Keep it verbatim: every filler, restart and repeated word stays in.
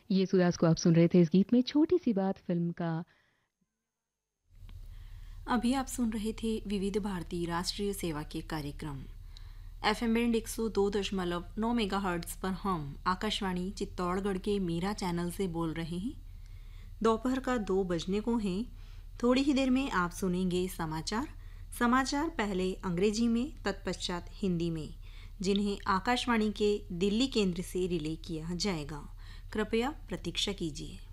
ये सुदास को आप सुन रहे थे इस गीत में छोटी सी बात फिल्म का। अभी आप सुन रहे थे विविध भारती राष्ट्रीय सेवा के कार्यक्रम एफ एम बैंड एक सौ दो दशमलव नौ मेगा हर्ट्ज पर हम आकाशवाणी चित्तौड़गढ़ के मीरा चैनल से बोल रहे हैं। दोपहर का दो बजने को हैं। थोड़ी ही देर में आप सुनेंगे समाचार समाचार पहले अंग्रेजी में तत्पश्चात हिंदी में, जिन्हें आकाशवाणी के दिल्ली केंद्र से रिले किया जाएगा। कृपया प्रतीक्षा कीजिए।